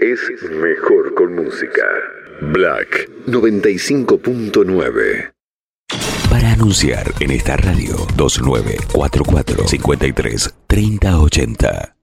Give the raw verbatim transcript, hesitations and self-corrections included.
es mejor con música. Black noventa y cinco punto nueve. Para anunciar en esta radio, dos nueve cuatro cuatro cinco tres tres cero ocho cero.